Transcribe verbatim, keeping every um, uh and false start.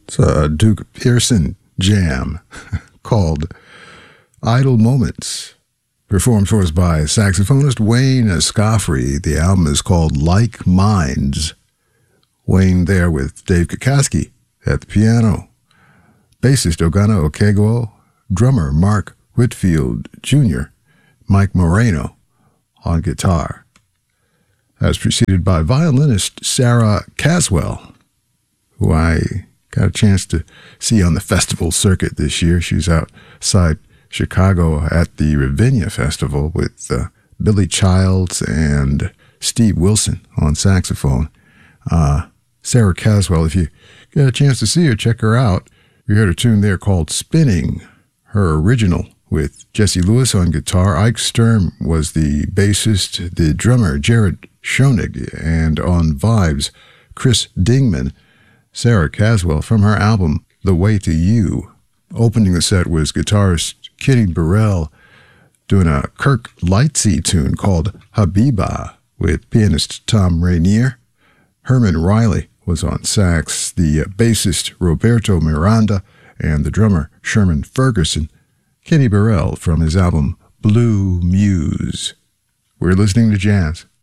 It's a Duke Pearson jam called Idle Moments, performed for us by saxophonist Wayne Escoffery. The album is called Like Minds. Wayne there with Dave Kakaski at the piano, bassist Ogana Okegwo, drummer Mark Whitfield Junior, Mike Moreno on guitar. That was preceded by violinist Sarah Caswell, who I got a chance to see on the festival circuit this year. She was outside Chicago at the Ravinia Festival with uh, Billy Childs and Steve Wilson on saxophone. Uh, Sarah Caswell, if you get a chance to see her, check her out. We heard a tune there called Spinning, her original, with Jesse Lewis on guitar. Ike Sturm was the bassist, the drummer Jared Schoenig, and on vibes, Chris Dingman. Sarah Caswell from her album The Way to You. Opening the set was guitarist Kitty Burrell doing a Kirk Lightsey tune called Habiba with pianist Tom Rainier. Herman Riley was on sax, the bassist Roberto Miranda, and the drummer Sherman Ferguson. Kenny Burrell from his album Blue Muse. We're listening to jazz.